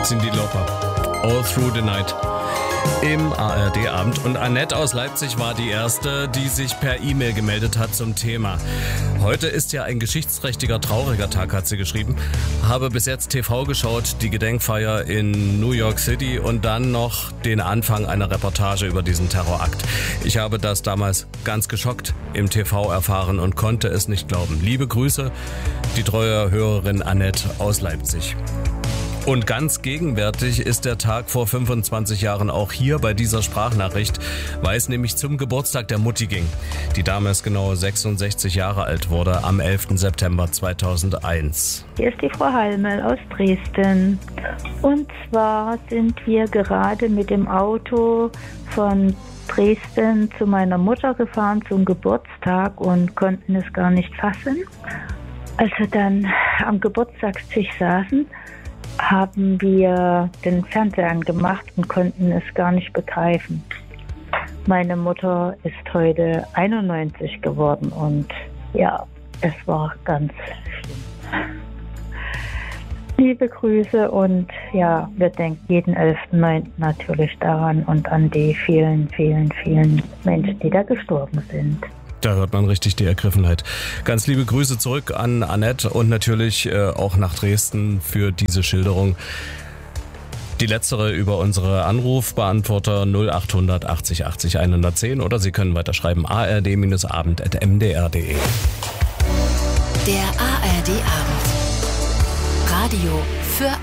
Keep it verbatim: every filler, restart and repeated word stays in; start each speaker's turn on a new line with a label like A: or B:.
A: Cyndi Lauper. All Through the Night. Im A R D-Abend. Und Annette aus Leipzig war die Erste, die sich per E-Mail gemeldet hat zum Thema. Heute ist ja ein geschichtsträchtiger, trauriger Tag, hat sie geschrieben. Habe bis jetzt T V geschaut, die Gedenkfeier in New York City und dann noch den Anfang einer Reportage über diesen Terrorakt. Ich habe das damals ganz geschockt im T V erfahren und konnte es nicht glauben. Liebe Grüße, die treue Hörerin Annette aus Leipzig. Und ganz gegenwärtig ist der Tag vor fünfundzwanzig Jahren auch hier bei dieser Sprachnachricht, weil es nämlich zum Geburtstag der Mutti ging, die damals genau sechsundsechzig Jahre alt wurde, am elften September zweitausendeins.
B: Hier ist die Frau Halmel aus Dresden. Und zwar sind wir gerade mit dem Auto von Dresden zu meiner Mutter gefahren zum Geburtstag und konnten es gar nicht fassen. Als wir dann am Geburtstagstisch saßen, haben wir den Fernseher angemacht und konnten es gar nicht begreifen. Meine Mutter ist heute einundneunzig geworden und ja, es war ganz schlimm. Liebe Grüße und ja, wir denken jeden elften neunten natürlich daran und an die vielen, vielen, vielen Menschen, die da gestorben sind.
A: Da hört man richtig die Ergriffenheit. Ganz liebe Grüße zurück an Annette und natürlich äh, auch nach Dresden für diese Schilderung. Die letztere über unsere Anrufbeantworter null achthundert achtzig achtzig hundertzehn oder Sie können weiterschreiben a r d abend at m d r punkt d e.
C: Der A R D-Abend. Radio